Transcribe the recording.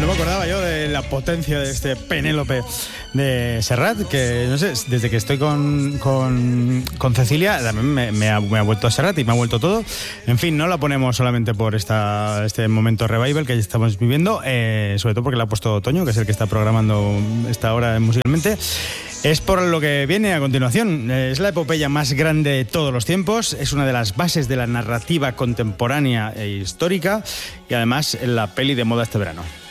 No me acordaba yo de la potencia de este Penélope de Serrat, que no sé, desde que estoy con Cecilia también me ha vuelto a Serrat y me ha vuelto todo. En fin, no la ponemos solamente por este momento revival que estamos viviendo, sobre todo porque la ha puesto Toño, que es el que está programando esta hora musicalmente. Es por lo que viene a continuación. Es la epopeya más grande de todos los tiempos, es una de las bases de la narrativa contemporánea e histórica y además la peli de moda este verano.